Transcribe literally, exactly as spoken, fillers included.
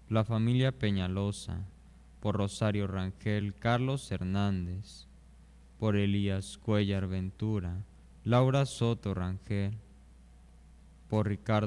la familia Peñalosa, por Rosario Rangel, Carlos Hernández, por Elías Cuellar Ventura, Laura Soto Rangel, por Ricardo